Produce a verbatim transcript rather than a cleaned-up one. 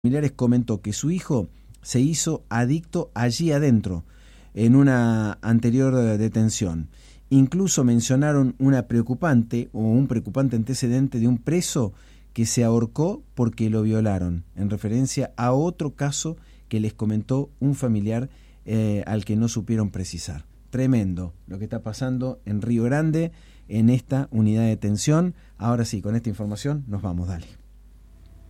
Familiares comentó que su hijo se hizo adicto allí adentro, en una anterior detención. Incluso mencionaron una preocupante o un preocupante antecedente de un preso que se ahorcó porque lo violaron, en referencia a otro caso que les comentó un familiar eh, al que no supieron precisar. Tremendo lo que está pasando en Río Grande, en esta unidad de detención. Ahora sí, con esta información nos vamos, dale.